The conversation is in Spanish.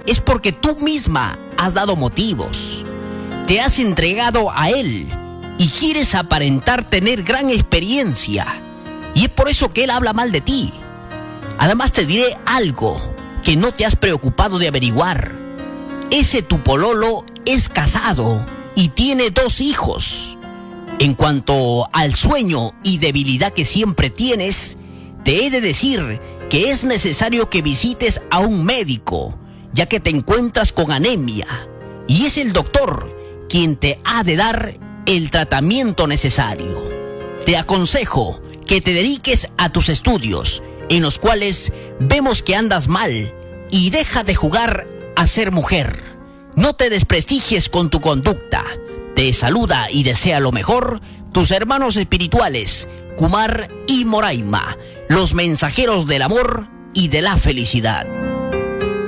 es porque tú misma has dado motivos. Te has entregado a él y quieres aparentar tener gran experiencia. Y es por eso que él habla mal de ti. Además te diré algo que no te has preocupado de averiguar. Ese tu pololo es casado y tiene 2 hijos. En cuanto al sueño y debilidad que siempre tienes, te he de decir que es necesario que visites a un médico, ya que te encuentras con anemia, y es el doctor quien te ha de dar el tratamiento necesario. Te aconsejo que te dediques a tus estudios, en los cuales vemos que andas mal, y deja de jugar a ser mujer. No te desprestigies con tu conducta. Te saluda y desea lo mejor tus hermanos espirituales, Kumar y Moraima, los mensajeros del amor y de la felicidad.